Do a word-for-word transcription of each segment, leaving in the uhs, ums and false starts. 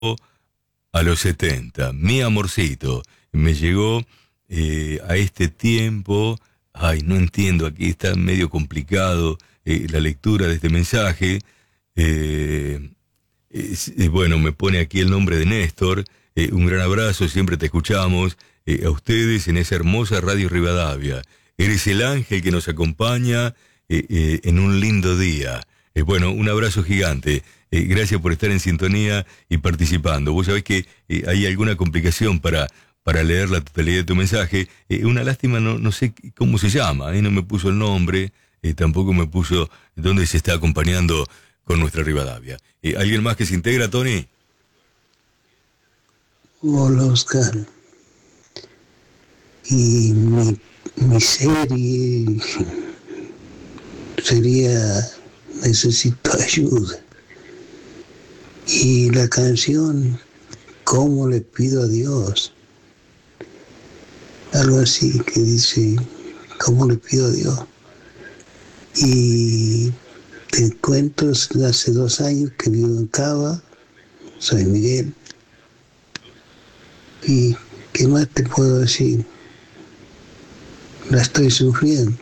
a los setenta, mi amorcito, me llegó eh, a este tiempo. Ay, no entiendo, aquí está medio complicado eh, la lectura de este mensaje. Eh, eh, bueno, me pone aquí el nombre de Néstor. Eh, un gran abrazo, siempre te escuchamos eh, a ustedes en esa hermosa Radio Rivadavia. Eres el ángel que nos acompaña eh, eh, en un lindo día. Eh, bueno, un abrazo gigante. Eh, gracias por estar en sintonía y participando. Vos sabés que eh, hay alguna complicación para, para leer la totalidad de tu mensaje. Eh, una lástima, no, no sé cómo se llama, eh, no me puso el nombre, eh, tampoco me puso dónde se está acompañando con nuestra Rivadavia. Eh, ¿Alguien más que se integra, Tony? Hola, Oscar. Y mi, mi serie sería Necesito ayuda. Y la canción, ¿cómo le pido a Dios? Algo así que dice, ¿cómo le pido a Dios? Y te cuento, hace dos años que vivo en Cava, soy Miguel. ¿Y qué más te puedo decir? La estoy sufriendo.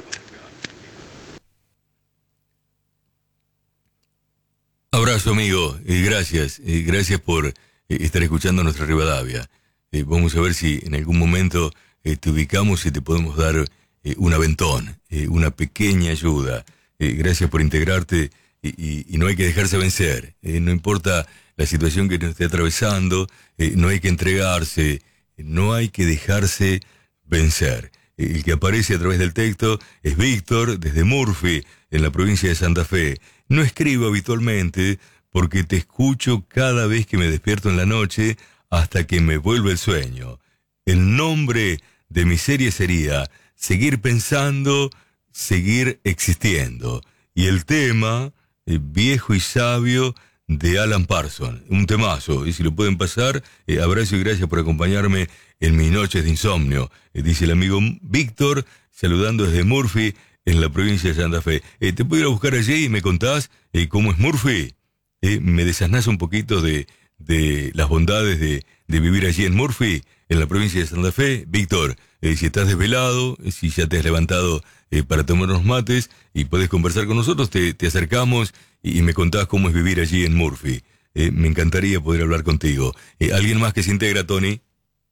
Abrazo, amigo, eh, gracias, eh, gracias por eh, estar escuchando nuestra Rivadavia. Eh, vamos a ver si en algún momento eh, te ubicamos y te podemos dar eh, un aventón, eh, una pequeña ayuda. Eh, gracias por integrarte y, y, y no hay que dejarse vencer, eh, no importa la situación que nos esté atravesando, eh, no hay que entregarse, no hay que dejarse vencer. Eh, el que aparece a través del texto es Víctor, desde Murphy, en la provincia de Santa Fe. No escribo habitualmente porque te escucho cada vez que me despierto en la noche hasta que me vuelve el sueño. El nombre de mi serie sería Seguir Pensando, Seguir Existiendo. Y el tema, eh, Viejo y Sabio, de Alan Parsons. Un temazo, y si lo pueden pasar, eh, abrazo y gracias por acompañarme en mis noches de insomnio. Eh, dice el amigo Víctor, saludando desde Murphy, en la provincia de Santa Fe. Eh, ¿Te puedo ir a buscar allí y me contás eh, cómo es Murphy? Eh, ¿Me desasnás un poquito de, de las bondades de, de vivir allí en Murphy, en la provincia de Santa Fe? Víctor, eh, si estás desvelado, si ya te has levantado eh, para tomar unos mates y podés conversar con nosotros, te, te acercamos y, y me contás cómo es vivir allí en Murphy. Eh, me encantaría poder hablar contigo. Eh, ¿Alguien más que se integra, Tony?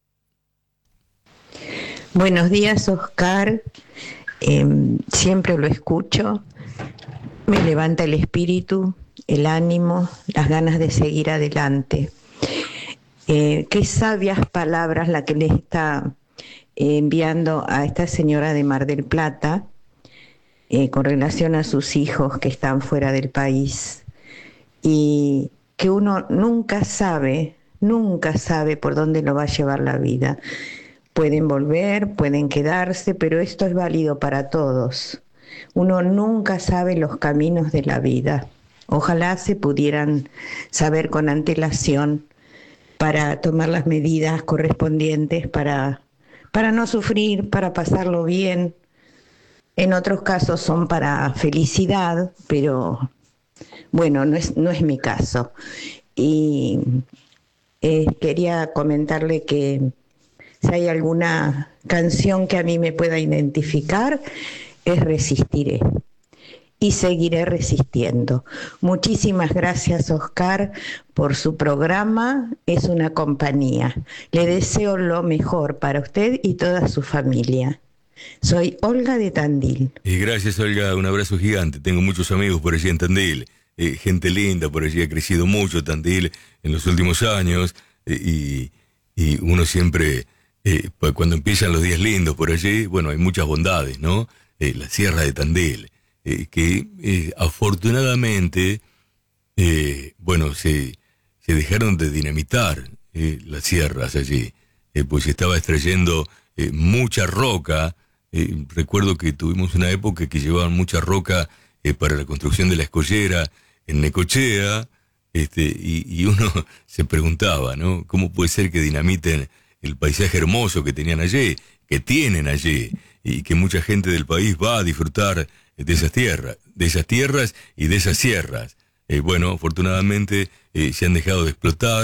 Buenos días, Oscar. Eh, siempre lo escucho, me levanta el espíritu, el ánimo, las ganas de seguir adelante. Eh, qué sabias palabras la que le está eh, enviando a esta señora de Mar del Plata eh, con relación a sus hijos que están fuera del país, y que uno nunca sabe, nunca sabe por dónde lo va a llevar la vida. Pueden volver, pueden quedarse, pero esto es válido para todos. Uno nunca sabe los caminos de la vida. Ojalá se pudieran saber con antelación para tomar las medidas correspondientes para, para no sufrir, para pasarlo bien. En otros casos son para felicidad, pero bueno, no es, no es mi caso. Y eh, quería comentarle que si hay alguna canción que a mí me pueda identificar, es Resistiré. Y seguiré resistiendo. Muchísimas gracias, Oscar, por su programa. Es una compañía. Le deseo lo mejor para usted y toda su familia. Soy Olga de Tandil. Y gracias, Olga. Un abrazo gigante. Tengo muchos amigos por allí en Tandil. Eh, gente linda por allí. Ha crecido mucho Tandil en los últimos años. Eh, y, y uno siempre... Eh, pues cuando empiezan los días lindos por allí, bueno, hay muchas bondades, ¿no? Eh, la Sierra de Tandil, eh, que eh, afortunadamente, eh, bueno, se, se dejaron de dinamitar eh, las sierras allí, eh, pues se estaba extrayendo eh, mucha roca. Eh, recuerdo que tuvimos una época que llevaban mucha roca eh, para la construcción de la escollera en Necochea, este, y, y uno se preguntaba, ¿no? ¿Cómo puede ser que dinamiten el paisaje hermoso que tenían allí, que tienen allí, y que mucha gente del país va a disfrutar de esas tierras, de esas tierras y de esas sierras? Eh, bueno, afortunadamente eh, se han dejado de explotar,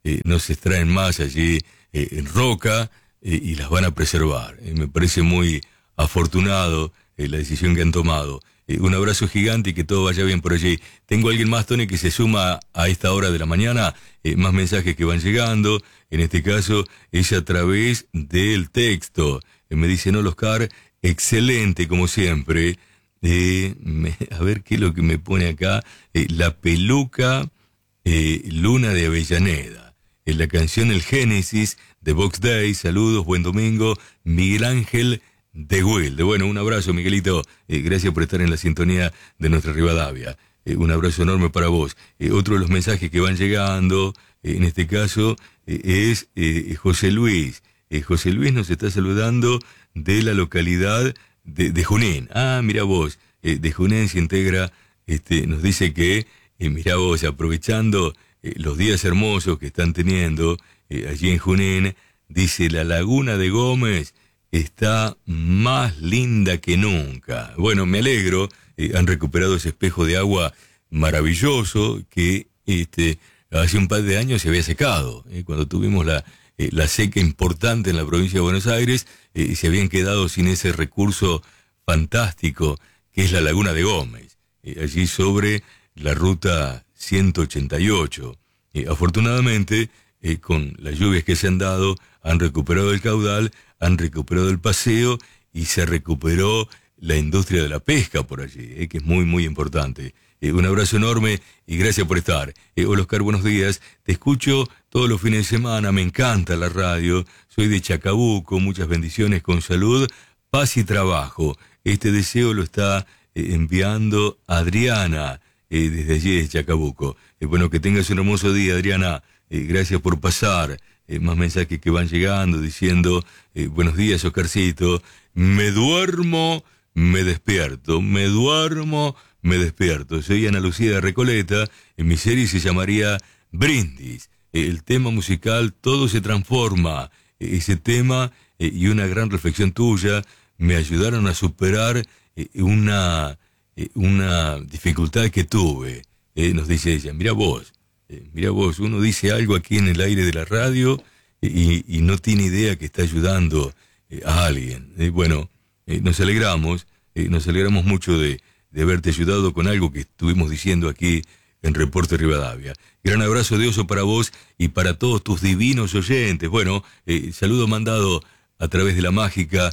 eh, no se extraen más allí eh, en roca eh, y las van a preservar. Eh, me parece muy afortunado eh, la decisión que han tomado. Eh, un abrazo gigante y que todo vaya bien por allí. Tengo a alguien más, Tony, que se suma a esta hora de la mañana, eh, más mensajes que van llegando, en este caso es a través del texto. Eh, me dice, no, Oscar, excelente como siempre. Eh, me, a ver qué es lo que me pone acá, eh, la peluca eh, Luna de Avellaneda, en la canción El Génesis de Box Day. Saludos, buen domingo, Miguel Ángel de Wilde. Bueno, un abrazo, Miguelito, eh, gracias por estar en la sintonía de nuestra Rivadavia. Eh, un abrazo enorme para vos. Eh, otro de los mensajes que van llegando, eh, en este caso, eh, es eh, José Luis. Eh, José Luis nos está saludando de la localidad de, de Junín. Ah, mira vos, eh, de Junín se integra, este, nos dice que, eh, mira vos, aprovechando eh, los días hermosos que están teniendo eh, allí en Junín, dice, la laguna de Gómez está más linda que nunca. Bueno, me alegro, eh, han recuperado ese espejo de agua maravilloso que este, hace un par de años se había secado. Eh, cuando tuvimos la, eh, la seca importante en la provincia de Buenos Aires, eh, se habían quedado sin ese recurso fantástico que es la laguna de Gómez, eh, allí sobre la ruta ciento ochenta y ocho. Eh, afortunadamente, eh, con las lluvias que se han dado, han recuperado el caudal, han recuperado el paseo y se recuperó la industria de la pesca por allí, eh, que es muy, muy importante. Eh, un abrazo enorme y gracias por estar. Eh, hola, Oscar, buenos días. Te escucho todos los fines de semana, me encanta la radio. Soy de Chacabuco, muchas bendiciones con salud, paz y trabajo. Este deseo lo está eh, enviando Adriana eh, desde allí de Chacabuco. Eh, bueno, que tengas un hermoso día, Adriana. Eh, gracias por pasar. Eh, más mensajes que van llegando diciendo, eh, buenos días, Oscarcito, me duermo, me despierto, me duermo, me despierto. Soy Ana Lucía de Recoleta, en mi serie se llamaría Brindis. Eh, el tema musical, todo se transforma. Eh, ese tema eh, y una gran reflexión tuya me ayudaron a superar eh, una, eh, una dificultad que tuve. Eh, nos dice ella, mira vos. Eh, mira vos, uno dice algo aquí en el aire de la radio eh, y, y no tiene idea que está ayudando eh, a alguien. Eh, bueno, eh, nos alegramos, eh, nos alegramos mucho de, de haberte ayudado con algo que estuvimos diciendo aquí en Reporte Rivadavia. Gran abrazo de oso para vos y para todos tus divinos oyentes. Bueno, eh, saludo mandado a través de la mágica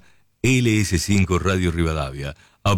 L S cinco Radio Rivadavia.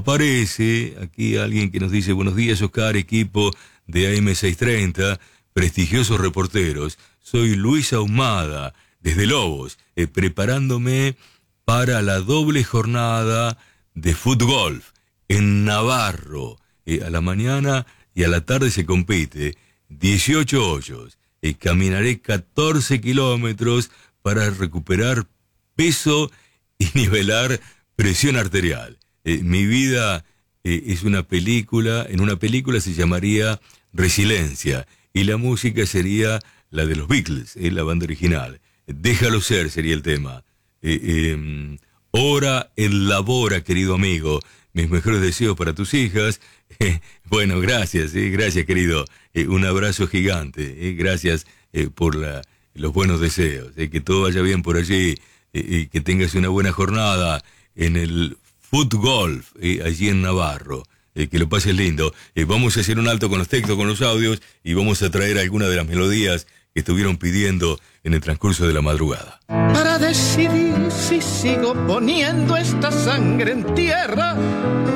Aparece aquí alguien que nos dice, buenos días, Oscar, equipo de A M seiscientos treinta, prestigiosos reporteros, soy Luis Ahumada, desde Lobos, eh, preparándome para la doble jornada de fútbol en Navarro. Eh, a la mañana y a la tarde se compite dieciocho hoyos. Eh, caminaré catorce kilómetros para recuperar peso y nivelar presión arterial. Eh, mi vida eh, es una película, en una película se llamaría Resiliencia, y la música sería la de los Beatles, eh, la banda original. Déjalo ser sería el tema. Eh, eh, ora en labora, querido amigo. Mis mejores deseos para tus hijas. Eh, bueno, gracias, eh, gracias, querido. Eh, un abrazo gigante. Eh, gracias eh, por la, los buenos deseos. Eh, que todo vaya bien por allí. Eh, y que tengas una buena jornada en el fútbol, eh, allí en Navarro. Eh, que lo pases lindo. Eh, vamos a hacer un alto con los textos, con los audios, y vamos a traer algunas de las melodías que estuvieron pidiendo en el transcurso de la madrugada. Para decidir si sigo poniendo esta sangre en tierra